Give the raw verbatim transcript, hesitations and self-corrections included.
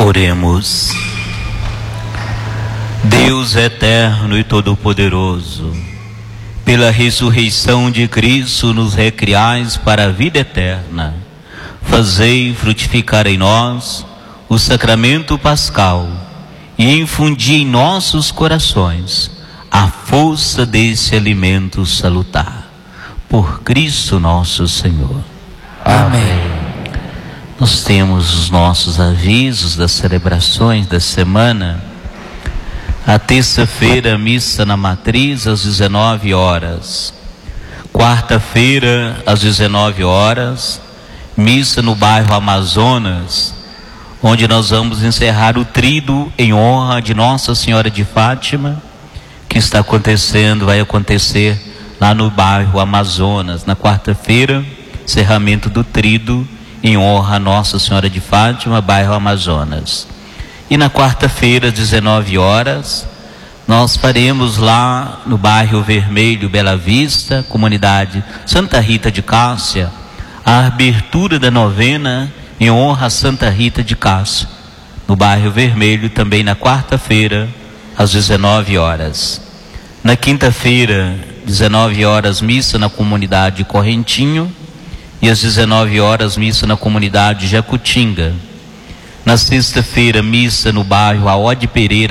Oremos. Deus eterno e todo-poderoso, pela ressurreição de Cristo nos recriais para a vida eterna, fazei frutificar em nós o sacramento pascal e infundi em nossos corações a força desse alimento salutar. Por Cristo nosso Senhor. Amém. Nós temos os nossos avisos das celebrações da semana. A terça-feira, missa na matriz às dezenove horas. Quarta-feira, às dezenove horas, missa no bairro Amazonas, onde nós vamos encerrar o tríduo em honra de Nossa Senhora de Fátima, que está acontecendo, vai acontecer lá no bairro Amazonas. Na quarta-feira, encerramento do tríduo em honra a Nossa Senhora de Fátima, bairro Amazonas. E na quarta-feira, às dezenove horas, nós faremos lá no bairro Vermelho, Bela Vista, comunidade Santa Rita de Cássia, a abertura da novena em honra a Santa Rita de Cássia, no bairro Vermelho, também na quarta-feira, às dezenove horas. Na quinta-feira, dezenove horas, missa na comunidade Correntinho, e às dezenove horas, missa na comunidade Jacutinga. Na sexta-feira, missa no bairro Aode Pereira,